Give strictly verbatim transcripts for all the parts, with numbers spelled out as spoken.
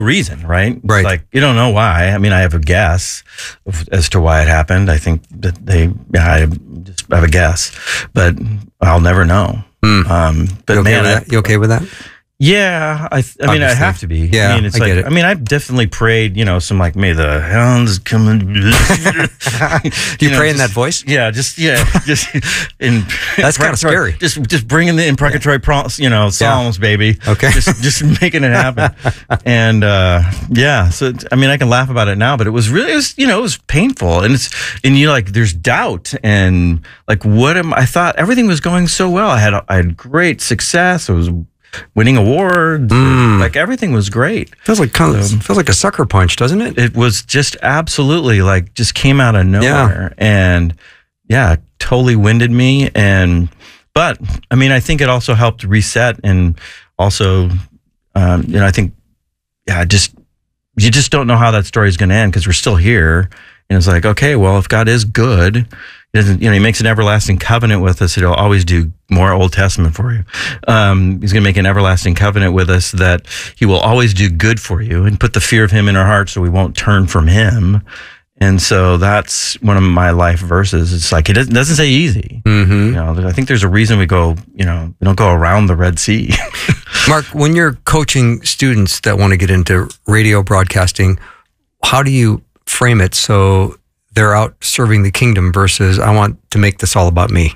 reason, right? It's Right. like, you don't know why. I mean, I have a guess of, as to why it happened. I think that they, yeah, I just have a guess, but I'll never know. Mm. Um, but You okay man, with I, that? You okay with that? yeah, I, th- I mean, I Obviously. have to be. Yeah, I mean, it's I like, get it. I mean, I've definitely prayed, you know, some like, may the hounds come in. Do you, know, pray in that just- voice? Yeah, just, yeah, just in. That's kinda scary. Just, just bringing the imprecatory, pro- you know, psalms, baby. Okay. Just, just making it happen. And, uh, yeah, so, it's- I mean, I can laugh about it now, but it was really, it was, you know, it was painful. And it's, and you like, there's doubt and like, what am, I thought everything was going so well. I had, I had great success. I was winning awards. Mm. Like everything was great. Feels like kind of, feels like a sucker punch, doesn't it? It was just absolutely like just came out of nowhere. And yeah, totally winded me. And, but I mean, I think it also helped reset and also, um, you know, I think, yeah, just, you just don't know how that story is going to end because we're still here. And it's like, okay, well, if God is good, he doesn't, you know, he makes an everlasting covenant with us. He'll always do more Old Testament for you. Um, he's going to make an everlasting covenant with us that he will always do good for you and put the fear of him in our hearts so we won't turn from him. And so that's one of my life verses. It's like, it doesn't, doesn't say easy. Mm-hmm. You know, I think there's a reason we go, you know, we don't go around the Red Sea. Mark, when you're coaching students that want to get into radio broadcasting, how do you frame it so they're out serving the kingdom versus I want to make this all about me?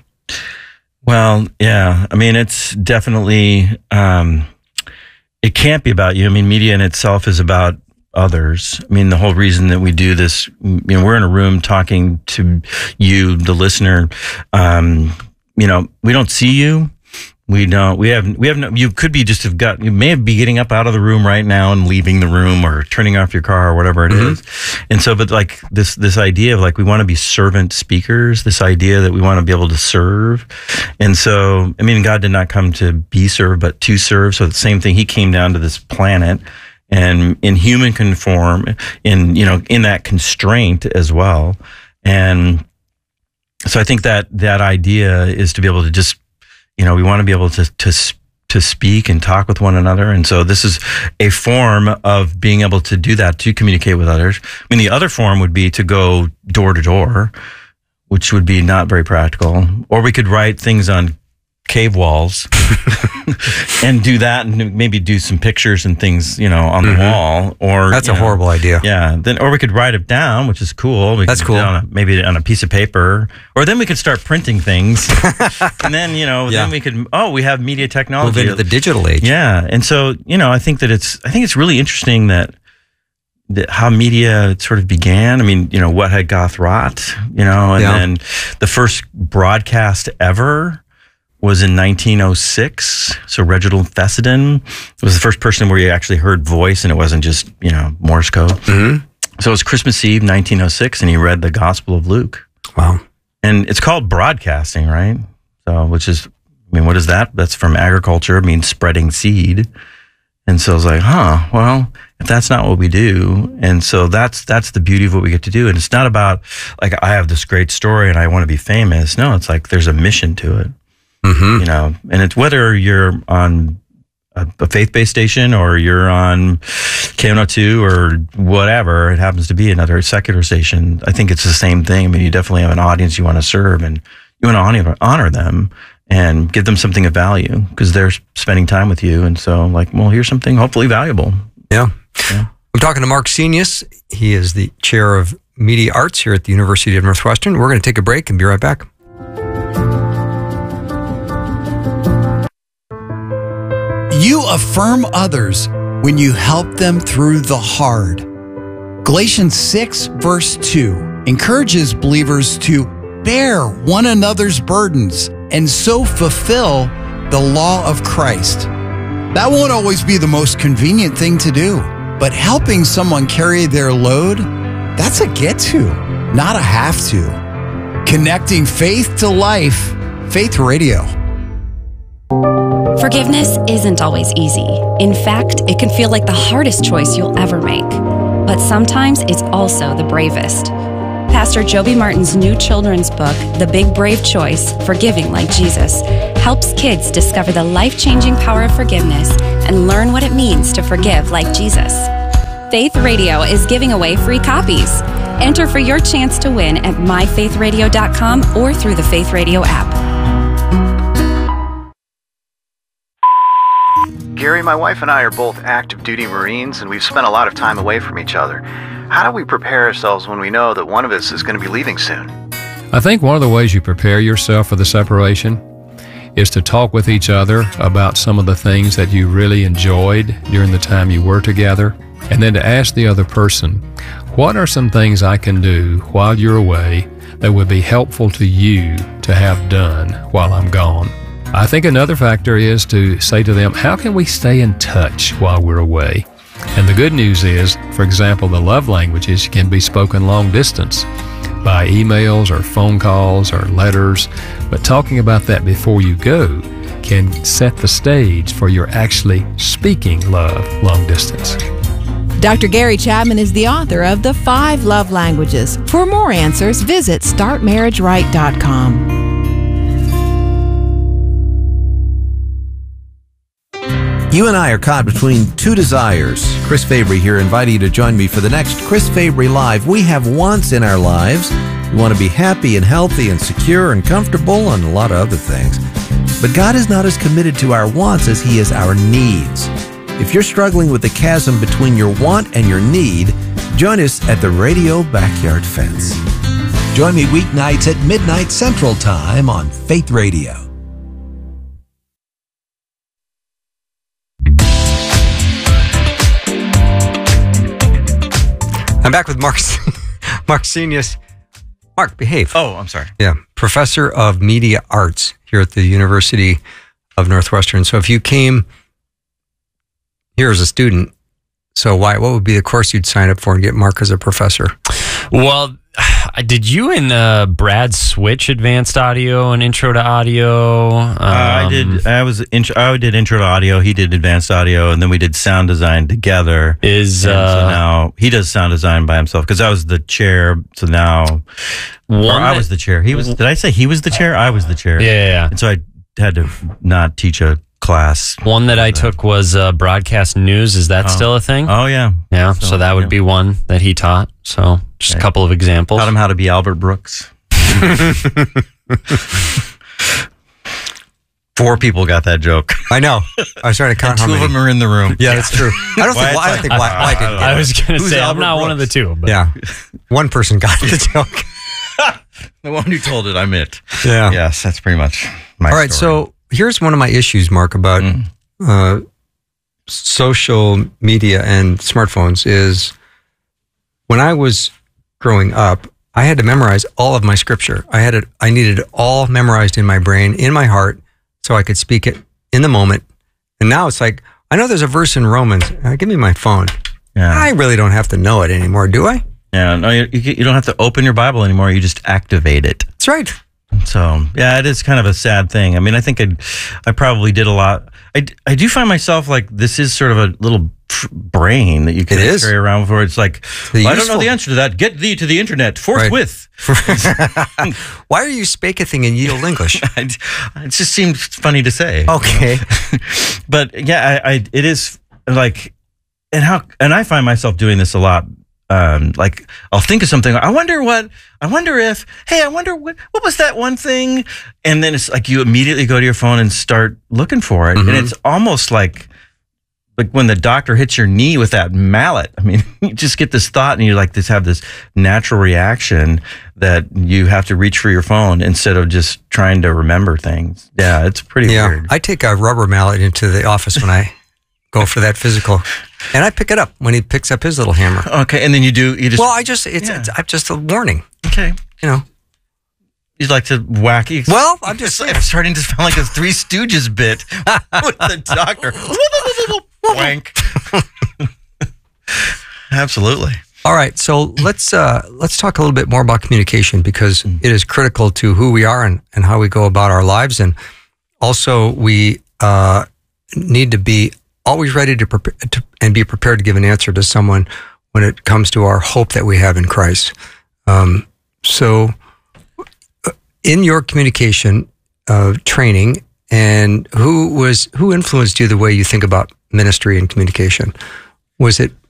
Well, yeah. I mean, it's definitely, um, it can't be about you. I mean, media in itself is about others. I mean, the whole reason that we do this, you know, we're in a room talking to you, the listener. Um, you know, we don't see you. We don't, we have, we have no, you could be just have got, you may be getting up out of the room right now and leaving the room or turning off your car or whatever it Mm-hmm. is. And so, but like this, this idea of like, we want to be servant speakers, this idea that we want to be able to serve. And so, I mean, God did not come to be served, but to serve. So the same thing, he came down to this planet and in human conform, in, you know, in that constraint as well. And so I think that that idea is to be able to just, you know, we want to be able to, to, to speak and talk with one another. And so this is a form of being able to do that, to communicate with others. I mean, the other form would be to go door to door, which would be not very practical. Or we could write things on cave walls and do that and maybe do some pictures and things, you know, on Mm-hmm. the wall. Or That's a you know, horrible idea. Yeah. Then, or we could write it down, which is cool. We That's could cool. do it on a, maybe on a piece of paper, or then we could start printing things. And then, you know, Yeah. then we could, oh, we have media technology. Move into the digital age. Yeah. And so, you know, I think that it's, I think it's really interesting that, that how media sort of began. I mean, you know, what had Goth wrought, you know, and Yeah. then the first broadcast ever was in nineteen oh six. So Reginald Fessenden was the first person where you actually heard voice and it wasn't just, you know, Morse code. Mm-hmm. So it was Christmas Eve, nineteen oh six, and he read the Gospel of Luke. Wow. And it's called broadcasting, right? So, which is, I mean, what is that? That's from agriculture. It means spreading seed. And so I was like, huh, well, if that's not what we do. And so that's, that's the beauty of what we get to do. And it's not about like, I have this great story and I want to be famous. No, it's like, there's a mission to it, Mm-hmm. you know, and it's whether you're on a, a faith-based station or you're on K one oh two or whatever, it happens to be another secular station. I think it's the same thing. I mean, you definitely have an audience you want to serve and you want to honor, honor them and give them something of value because they're spending time with you. And so like, well, here's something hopefully valuable. Yeah. Yeah. I'm talking to Mark Senius. He is the chair of media arts here at the University of Northwestern. We're going to take a break and be right back. You affirm others when you help them through the hard. Galatians six, verse two, encourages believers to bear one another's burdens and so fulfill the law of Christ. That won't always be the most convenient thing to do, but helping someone carry their load, that's a get to, not a have to. Connecting faith to life, Faith Radio. Forgiveness isn't always easy. In fact, it can feel like the hardest choice you'll ever make. But sometimes it's also the bravest. Pastor Joby Martin's new children's book, The Big Brave Choice, Forgiving Like Jesus, helps kids discover the life-changing power of forgiveness and learn what it means to forgive like Jesus. Faith Radio is giving away free copies. Enter for your chance to win at my faith radio dot com or through the Faith Radio app. Gary, my wife and I are both active duty Marines, and we've spent a lot of time away from each other. How do we prepare ourselves when we know that one of us is going to be leaving soon? I think one of the ways you prepare yourself for the separation is to talk with each other about some of the things that you really enjoyed during the time you were together, and then to ask the other person, what are some things I can do while you're away that would be helpful to you to have done while I'm gone? I think another factor is to say to them, how can we stay in touch while we're away? And the good news is, for example, the love languages can be spoken long distance by emails or phone calls or letters, but talking about that before you go can set the stage for your actually speaking love long distance. Doctor Gary Chapman is the author of The Five Love Languages. For more answers, visit start marriage right dot com. You and I are caught between two desires. Chris Fabry here, inviting you to join me for the next Chris Fabry Live. We have wants in our lives. We want to be happy and healthy and secure and comfortable and a lot of other things. But God is not as committed to our wants as He is our needs. If you're struggling with the chasm between your want and your need, join us at the Radio Backyard Fence. Join me weeknights at midnight Central Time on Faith Radio. I'm back with Mark, Mark Senius. Mark, behave. Oh, I'm sorry. Yeah, Professor of Media Arts here at the University of Northwestern. So if you came here as a student, so why? What would be the course you'd sign up for and get Mark as a professor? Well, did you and uh, Brad switch advanced audio and intro to audio? Um, uh, I did. I was. Intro, I did intro to audio. He did advanced audio, and then we did sound design together. Is uh, so now he does sound design by himself because I was the chair. So now, or I was the chair. He was. Did I say he was the chair? I was the chair. Yeah, yeah, yeah. And so I had to not teach a class. One that I took was uh, broadcast news. Is that oh. still a thing? Oh yeah, yeah. So, so that would yeah. be one that he taught. So just okay. a couple of examples. Taught him how to be Albert Brooks. Four people got that joke. I know. I was trying to count how many. Two of them are in the room. Yeah, that's true. I don't think. Well, I don't think. Why, why didn't get I was going to say Albert I'm not Brooks? one of the two. But. Yeah, one person got the joke. The one who told it, I'm it. Yeah. Yes, that's pretty much my All right, story. so here's one of my issues, Mark, about mm. uh, social media and smartphones is when I was growing up, I had to memorize all of my scripture. I had it. I needed it all memorized in my brain, in my heart, so I could speak it in the moment. And now it's like, I know there's a verse in Romans. Uh, give me my phone. Yeah. I really don't have to know it anymore, do I? Yeah, no, you, you don't have to open your Bible anymore. You just activate it. That's right. So, yeah, it is kind of a sad thing. I mean, I think I'd, I probably did a lot. I, I do find myself like this is sort of a little brain that you can it carry around for. It's like, well, I don't know the answer to that. Get thee to the internet forthwith. Right. Why are you spakething in Yield English? It just seems funny to say. Okay. But yeah, I, I it is like, and how, and I find myself doing this a lot. Um, like I'll think of something. I wonder what. I wonder if. Hey, I wonder what. What was that one thing? And then it's like you immediately go to your phone and start looking for it, mm-hmm. and it's almost like like when the doctor hits your knee with that mallet. I mean, you just get this thought, and you like this have this natural reaction that you have to reach for your phone instead of just trying to remember things. Yeah, it's pretty yeah, weird. I take a rubber mallet into the office when I go for that physical. And I pick it up when he picks up his little hammer. Okay, and then you do, you just... Well, I just, it's, yeah. it's I'm just a warning. Okay. You know. You'd like to whack... You, well, I'm just saying. I'm starting to sound like a Three Stooges bit with the doctor. Wank. Absolutely. All right, so let's uh, let's talk a little bit more about communication because mm. it is critical to who we are and, and how we go about our lives. And also, we uh, need to be always ready to, prepare, to and be prepared to give an answer to someone when it comes to our hope that we have in Christ. Um, so, uh, in your communication uh, training, and who was who influenced you the way you think about ministry and communication? Was it